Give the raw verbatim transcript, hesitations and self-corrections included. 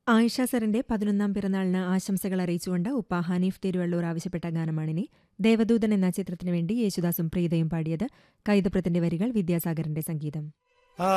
ആയിഷ സറിന്റെ പതിനൊന്നാം പിറന്നാളിന് ആശംസകൾ അറിയിച്ചുകൊണ്ട് ഉപ്പ ഹനീഫ് തിരുവള്ളൂർ ആവശ്യപ്പെട്ട ഗാനമാണിനി. ദേവദൂതൻ എന്ന ചിത്രത്തിനുവേണ്ടി യേശുദാസും പ്രീതയും പാടിയത്. കൈതപ്രത്തിന്റെ വരികൾ, വിദ്യാസാഗറിന്റെ സംഗീതം.